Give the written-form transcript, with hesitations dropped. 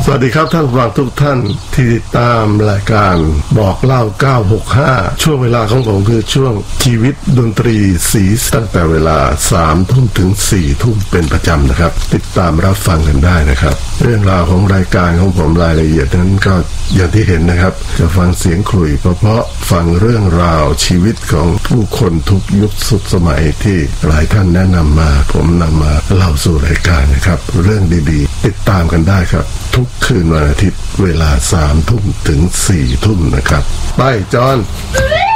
วัสดีครับท่านผู้ฟังทุกท่านที่ติดตามรายการบอกเล่า965ช่วงเวลาของผมคือช่วงชีวิตดนตรีสีตั้งแต่เวลา 3 ทุ่มถึง 4 ทุ่มเป็นประจำนะครับติดตามรับฟังกันได้นะครับเรื่องราวของรายการของผมรายละเอียดนั้นก็อย่างที่เห็นนะครับจะฟังเสียงขลุ่ยเพราะฟังเรื่องราวชีวิตของผู้คนทุกยุคสุดสมัยที่หลายท่านแนะนำมาผมนำมาเล่าสู่รายการนะครับเรื่องดีๆติดตามกันได้ครับทุกคืนวันอาทิตย์เวลา 3 ทุ่มถึง 4 ทุ่มนะครับไปจอน